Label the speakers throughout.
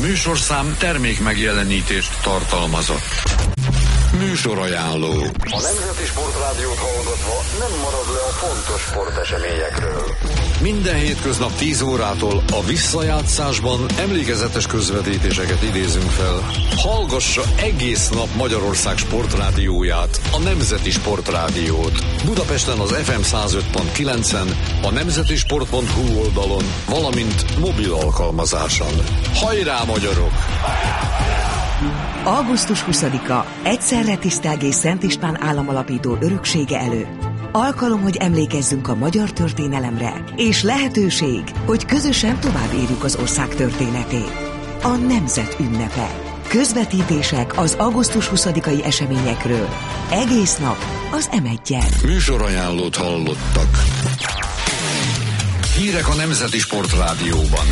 Speaker 1: műsorszám termék megjelenítést tartalmazott. Műsorajánló.
Speaker 2: A Nemzeti Sportrádiót hallgatva nem marad le a fontos sporteseményekről.
Speaker 1: Minden hétköznap 10 órától a visszajátszásban emlékezetes közvetítéseket idézünk fel. Hallgassa egész nap Magyarország sportrádióját, a Nemzeti Sportrádiót. Budapesten az FM 105.9-en, a nemzetisport.hu oldalon, valamint mobil alkalmazáson. Hajrá, magyarok!
Speaker 3: Augusztus 20-a egyszerre tisztelgés Szent István államalapító öröksége előtt. Alkalom, hogy emlékezzünk a magyar történelemre, és lehetőség, hogy közösen tovább érjük az ország történetét. A nemzet ünnepe. Közvetítések az augusztus 20-ai eseményekről. Egész nap az M1-en.
Speaker 1: Műsorajánlót hallottak. Hírek a Nemzeti Sportrádióban.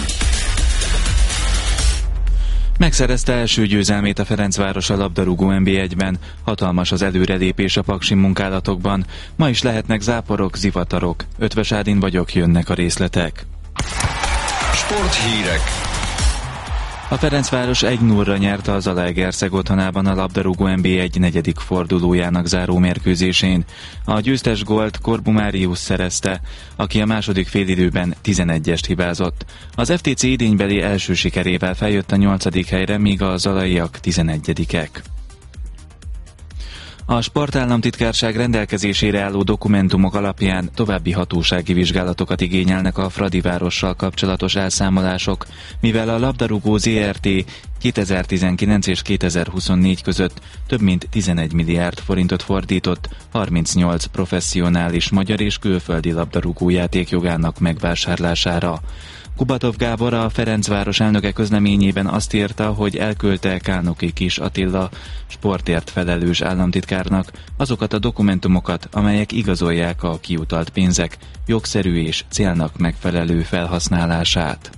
Speaker 4: Megszerezte első győzelmét a Ferencváros a labdarúgó NB1-ben. Hatalmas az előrelépés a paksi munkálatokban. Ma is lehetnek záporok, zivatarok. Ötvös Ádin vagyok, jönnek a részletek.
Speaker 1: Sporthírek.
Speaker 4: A Ferencváros 1-0-ra nyerte az Zalaegerszeg otthonában a labdarúgó NB1 negyedik fordulójának záró mérkőzésén. A győztes gólt Korbu Máriusz szerezte, aki a második félidőben 11-est hibázott. Az FTC idénybeli első sikerével feljött a 8. helyre, míg a zalaiak 11-ek. A Sportállamtitkárság rendelkezésére álló dokumentumok alapján további hatósági vizsgálatokat igényelnek a Fradivárossal kapcsolatos elszámolások, mivel a labdarúgó ZRT 2019 és 2024 között több mint 11 milliárd forintot fordított 38 professzionális magyar és külföldi labdarúgó játékjogának megvásárlására. Kubatov Gábor, a Ferencváros elnöke közleményében azt írta, hogy elküldte Kálnoki Kis Attila sportért felelős államtitkárnak azokat a dokumentumokat, amelyek igazolják a kiutalt pénzek jogszerű és célnak megfelelő felhasználását.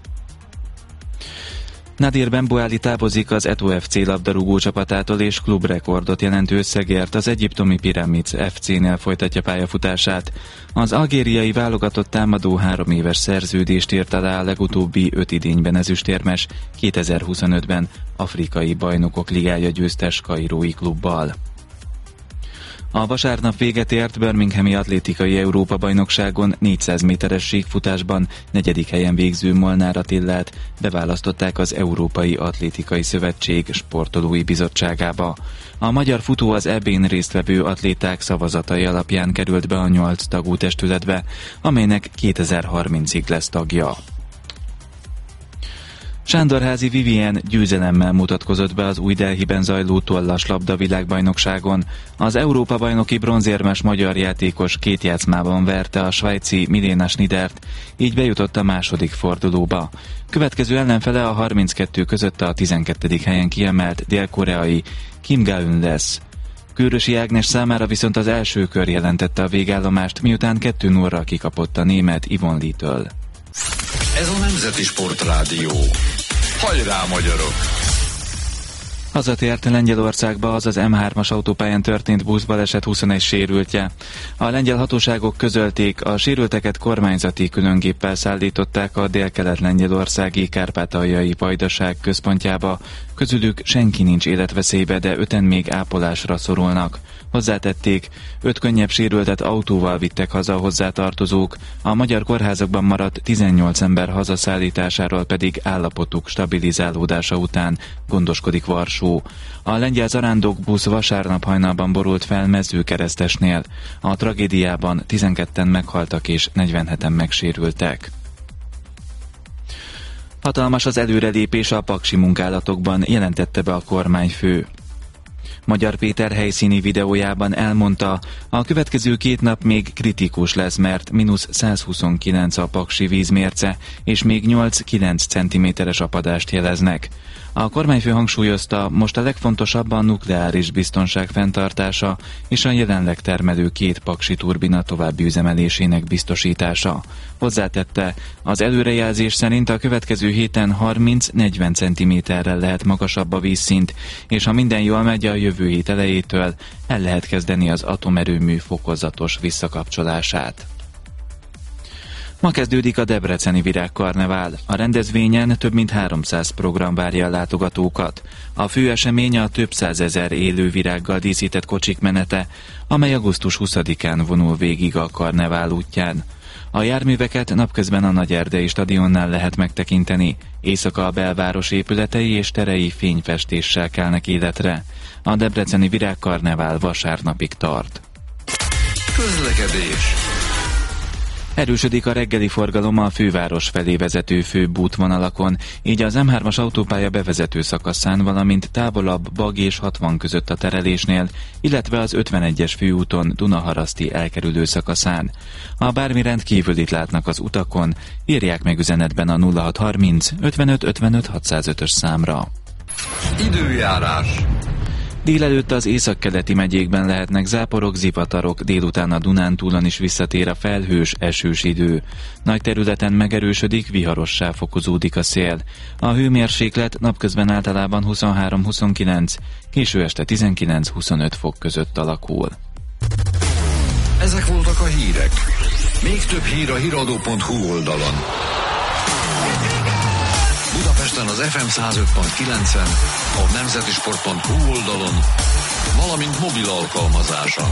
Speaker 4: Nadir Benbouali távozik az Eto'o FC labdarúgó csapatától, és klubrekordot jelentő összegért az egyiptomi Pyramids FC-nél folytatja pályafutását. Az algériai válogatott támadó 3 éves szerződést írt alá a legutóbbi 5 idényben ezüstérmes, 2025-ben Afrikai Bajnokok Ligája győztes kairói klubbal. A vasárnap véget ért Birminghami atlétikai Európa-bajnokságon 400 méteres síkfutásban 4. helyen végző Molnár Attillát beválasztották az Európai Atlétikai Szövetség sportolói bizottságába. A magyar futó az EB-n résztvevő atléták szavazatai alapján került be a 8 tagú testületbe, amelynek 2030-ig lesz tagja. Sándorházi Vivien győzelemmel mutatkozott be az Új Delhiben zajló tollas labda világbajnokságon. Az Európa-bajnoki bronzérmes magyar játékos 2 játszmában verte a svájci Milena Schnidert, így bejutott a második fordulóba. Következő ellenfele a 32 között a 12. helyen kiemelt dél-koreai Kim Ga-eun lesz. Kőrösi Ágnes számára viszont az első kör jelentette a végállomást, miután 2-0-ra kikapott a német Yvonne Lee-től.
Speaker 1: Ez a Nemzeti Sportrádió. Hajrá, magyarok!
Speaker 4: Hazatért Lengyelországba, az M3-as autópályán történt buszbaleset 21 sérültje. A lengyel hatóságok közölték, a sérülteket kormányzati különgéppel szállították a délkelet-lengyelországi kárpátaljai vajdaság központjába. Közülük senki nincs életveszélybe, de 5-en még ápolásra szorulnak. Hozzátették, 5 könnyebb sérültet autóval vittek haza a hozzátartozók, a magyar kórházakban maradt 18 ember hazaszállításáról pedig állapotuk stabilizálódása után gondoskodik Varsó. A lengyel zarándokbusz vasárnap hajnalban borult fel Mezőkeresztesnél. A tragédiában 12-en meghaltak és 47-en megsérültek. Hatalmas az előrelépés a paksi munkálatokban, jelentette be a kormányfő. Magyar Péter helyszíni videójában elmondta, a következő 2 nap még kritikus lesz, mert -129 a paksi vízmérce, és még 8-9 cm-es apadást jeleznek. A kormányfő hangsúlyozta, most a legfontosabb a nukleáris biztonság fenntartása és a jelenleg termelő 2 paksi turbina további üzemelésének biztosítása. Hozzátette, az előrejelzés szerint a következő héten 30-40 cm-rel lehet magasabb a vízszint, és ha minden jól megy, a jövő hét elejétől el lehet kezdeni az atomerőmű fokozatos visszakapcsolását. Ma kezdődik a debreceni virágkarnevál. A rendezvényen több mint 300 program várja a látogatókat. A fő esemény a több százezer élő virággal díszített kocsik menete, amely augusztus 20-án vonul végig a karnevál útján. A járműveket napközben a Nagyerdei stadionnál lehet megtekinteni. Éjszaka a belváros épületei és terei fényfestéssel kelnek életre. A debreceni virágkarnevál vasárnapig tart.
Speaker 1: Közlekedés.
Speaker 4: Erősödik a reggeli forgalom a főváros felé vezető főbb útvonalakon, így az M3-as autópálya bevezető szakaszán, valamint távolabb Bag és 60 között a terelésnél, illetve az 51-es főúton Dunaharaszti elkerülő szakaszán. Ha bármi rendkívülit látnak az utakon, írják meg üzenetben a 0630 55 55 605-ös számra.
Speaker 1: Időjárás.
Speaker 4: Délelőtt az északkeleti megyékben lehetnek záporok, zivatarok, délután a Dunántúlon is visszatér a felhős, esős idő. Nagy területen megerősödik, viharossá fokozódik a szél. A hőmérséklet napközben általában 23-29, késő este 19-25 fok között alakul.
Speaker 1: Ezek voltak a hírek. Még több hír a hiradó.hu oldalon. Budapesten az FM 105.9-en, a nemzetisport.hu oldalon, valamint mobil alkalmazáson.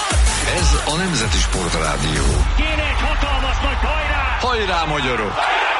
Speaker 1: Ez a Nemzeti Sport Rádió.
Speaker 5: Kéne egy hatalmas nagy hajrá!
Speaker 1: Hajrá, magyarok!